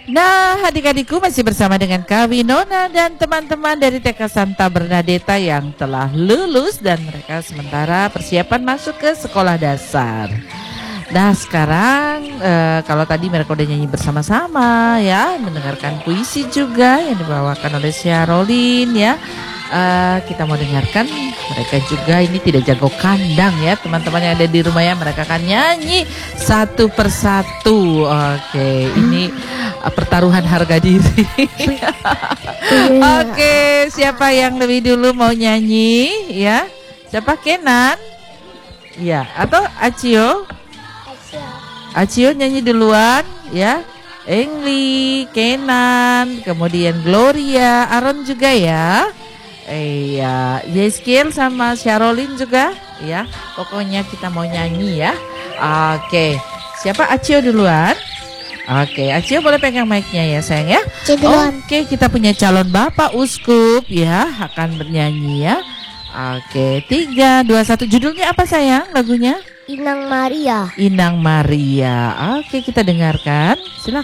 Nah, adik-adikku masih bersama dengan Kak Winona dan teman-teman dari TK Santa Bernadetta yang telah lulus dan mereka sementara persiapan masuk ke sekolah dasar. Nah, sekarang kalau tadi mereka udah nyanyi bersama-sama ya, mendengarkan puisi juga yang dibawakan oleh Syarolin ya. Kita mau dengarkan mereka juga ini tidak jago kandang ya, teman-teman yang ada di rumah ya, mereka akan nyanyi satu persatu. Oke, ini pertaruhan harga diri. Oke, siapa yang lebih dulu mau nyanyi ya? Siapa, Kenan? Ya, atau Acio? Acio nyanyi duluan ya. Engli, Kenan, kemudian Gloria, Aaron juga ya. Iya, Yeskiel sama Syarolin juga ya. Pokoknya kita mau nyanyi ya. Oke, siapa? Acio duluan. Oke, Acio boleh pegang mic-nya ya sayang ya. Oke, kita punya calon Bapak Uskup ya, akan bernyanyi ya. Oke, 3, 2, 1. Judulnya apa sayang lagunya? Inang Maria. Inang Maria. Oke, kita dengarkan. Silakan.